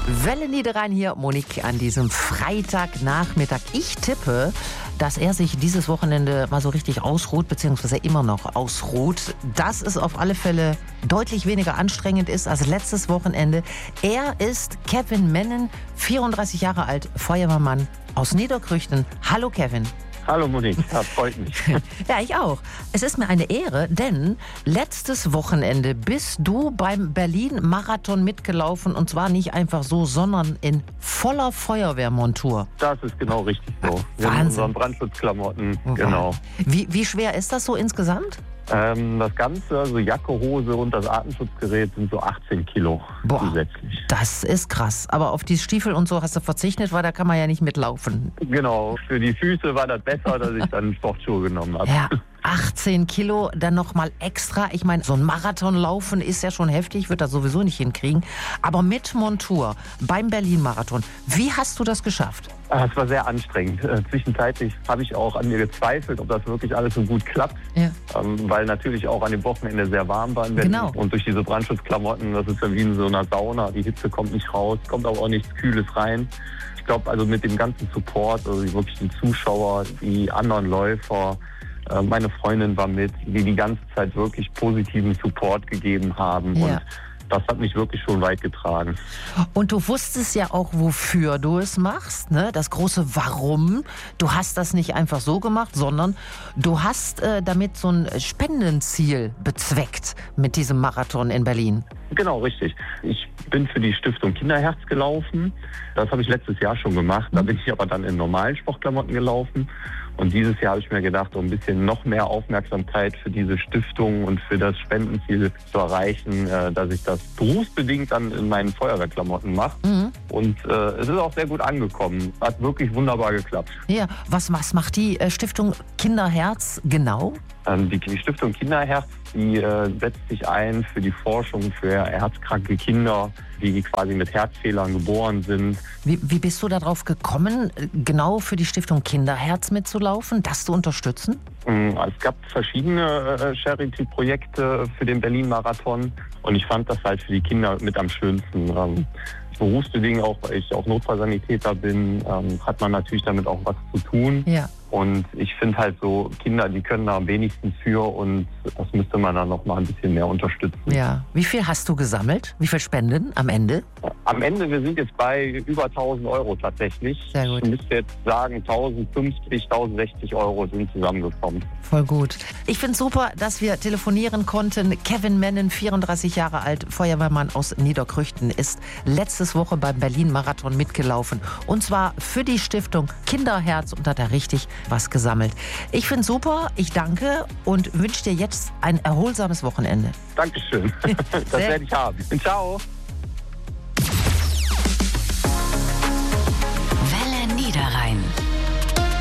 Welle Niederrhein hier, Monique, an diesem Freitagnachmittag. Ich tippe, dass er sich dieses Wochenende mal so richtig ausruht, beziehungsweise immer noch ausruht. Dass es auf alle Fälle deutlich weniger anstrengend ist als letztes Wochenende. Er ist Kevin Mennen, 34 Jahre alt, Feuerwehrmann aus Niederkrüchten. Hallo Kevin. Hallo Monique, das freut mich. Ja, ich auch. Es ist mir eine Ehre, denn letztes Wochenende bist du beim Berlin-Marathon mitgelaufen und zwar nicht einfach so, sondern in voller Feuerwehrmontur. Das ist genau richtig so. Wir haben unseren Brandschutzklamotten, genau. Wie schwer ist das so insgesamt? Das Ganze, also Jacke, Hose und das Atemschutzgerät sind so 18 Kilo zusätzlich. Das ist krass. Aber auf die Stiefel und so hast du verzichtet, weil da kann man ja nicht mitlaufen. Genau, für die Füße war das besser, dass ich dann Sportschuhe genommen habe. Ja. 18 Kilo, dann nochmal extra. Ich meine, so ein Marathon laufen ist ja schon heftig, wird das sowieso nicht hinkriegen. Aber mit Montur beim Berlin-Marathon, wie hast du das geschafft? Es war sehr anstrengend. Zwischenzeitlich habe ich auch an mir gezweifelt, ob das wirklich alles so gut klappt. Ja. Weil natürlich auch an dem Wochenende sehr warm war in Berlin. Genau. Und durch diese Brandschutzklamotten, das ist ja wie in so einer Sauna. Die Hitze kommt nicht raus, kommt aber auch nichts Kühles rein. Ich glaube, also mit dem ganzen Support, also wirklich die Zuschauer, die anderen Läufer, meine Freundin war mit, die ganze Zeit wirklich positiven Support gegeben haben. Ja. Und das hat mich wirklich schon weit getragen. Und du wusstest ja auch, wofür du es machst, ne? Das große Warum. Du hast das nicht einfach so gemacht, sondern du hast damit so ein Spendenziel bezweckt mit diesem Marathon in Berlin. Genau, richtig. Ich bin für die Stiftung Kinderherz gelaufen. Das habe ich letztes Jahr schon gemacht. Da bin ich aber dann in normalen Sportklamotten gelaufen. Und dieses Jahr habe ich mir gedacht, um ein bisschen noch mehr Aufmerksamkeit für diese Stiftung und für das Spendenziel zu erreichen, dass ich das berufsbedingt dann in meinen Feuerwehrklamotten mache. Mhm. Und es ist auch sehr gut angekommen. Hat wirklich wunderbar geklappt. Ja, was macht die Stiftung Kinderherz genau? Die Stiftung Kinderherz, die setzt sich ein für die Forschung für herzkranke Kinder, die quasi mit Herzfehlern geboren sind. Wie bist du darauf gekommen, genau für die Stiftung Kinderherz mitzulaufen, das zu unterstützen? Es gab verschiedene Charity-Projekte für den Berlin-Marathon und ich fand das halt für die Kinder mit am schönsten. Berufsbedingt auch, weil ich auch Notfallsanitäter bin, hat man natürlich damit auch was zu tun. Ja. Und ich finde halt so, Kinder, die können da am wenigsten für und das müsste man dann noch mal ein bisschen mehr unterstützen. Ja. Wie viel hast du gesammelt? Wie viel Spenden am Ende? Am Ende, wir sind jetzt bei über 1.000 Euro tatsächlich. Sehr gut. Ich müsste jetzt sagen, 1.050, 1.060 Euro sind zusammengekommen. Voll gut. Ich finde es super, dass wir telefonieren konnten. Kevin Mennen, 34 Jahre alt, Feuerwehrmann aus Niederkrüchten, ist letztes Woche beim Berlin-Marathon mitgelaufen. Und zwar für die Stiftung Kinderherz und hat da richtig was gesammelt. Ich finde es super, ich danke und wünsche dir jetzt ein erholsames Wochenende. Dankeschön. Das werde ich haben. Ciao.